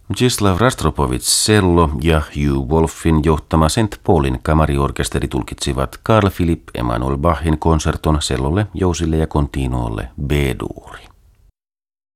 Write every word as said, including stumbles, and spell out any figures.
Mstislav Rostropovits cello ja Hugh Wolfin johtama Saint Paulin kamariorkesteri tulkitsivat Carl Philipp Emanuel Bachin konserton cellolle, jousille ja continuolle B-duuri.